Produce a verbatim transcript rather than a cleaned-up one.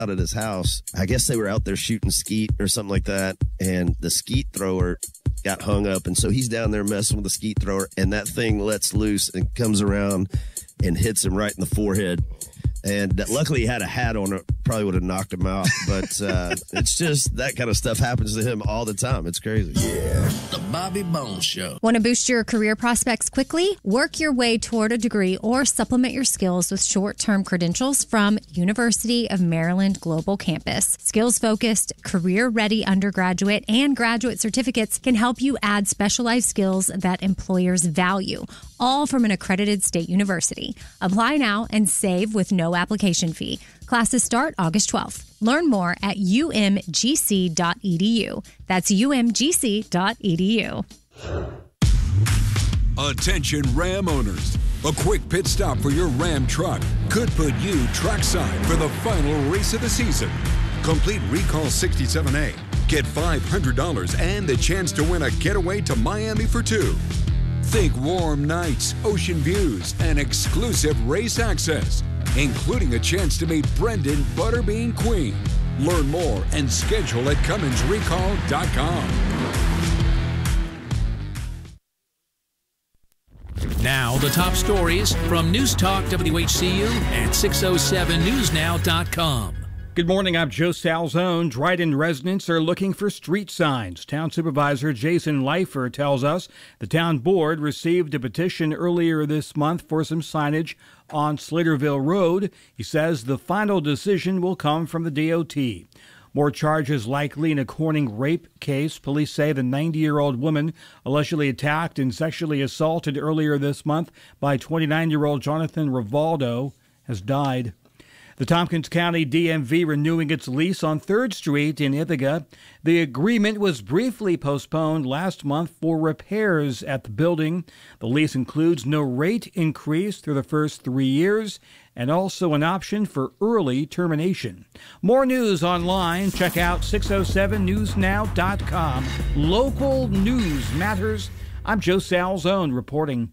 out at his house. I guess they were out there shooting skeet or something like that, and the skeet thrower got hung up, and so he's down there messing with the skeet thrower, and that thing lets loose and comes around and hits him right in the forehead. And luckily he had a hat on it, probably would have knocked him out. But uh, it's just that kind of stuff happens to him all the time. It's crazy. Yeah. The Bobby Bones Show. Want to boost your career prospects quickly? Work your way toward a degree or supplement your skills with short-term credentials from University of Maryland Global Campus. Skills-focused, career-ready undergraduate and graduate certificates can help you add specialized skills that employers value, all from an accredited state university. Apply now and save with no application fee. Classes start August twelfth. Learn more at u m g c dot e d u. That's u m g c dot e d u. Attention Ram owners. A quick pit stop for your Ram truck could put you trackside for the final race of the season. Complete Recall sixty-seven A. Get five hundred dollars and the chance to win a getaway to Miami for two. Think warm nights, ocean views, and exclusive race access, including a chance to meet Brendan Butterbean Queen. Learn more and schedule at Cummins Recall dot com. Now, the top stories from News Talk W H C U and six oh seven news now dot com. Good morning, I'm Joe Salzone. Dryden residents are looking for street signs. Town Supervisor Jason Leifer tells us the town board received a petition earlier this month for some signage on Slaterville Road. He says the final decision will come from the D O T. More charges likely in a Corning rape case. Police say the ninety-year-old woman allegedly attacked and sexually assaulted earlier this month by twenty-nine-year-old Jonathan Rivaldo has died. The Tompkins County D M V renewing its lease on third Street in Ithaca. The agreement was briefly postponed last month for repairs at the building. The lease includes no rate increase through the first three years and also an option for early termination. More news online. Check out six oh seven news now dot com. Local news matters. I'm Joe Salzone reporting.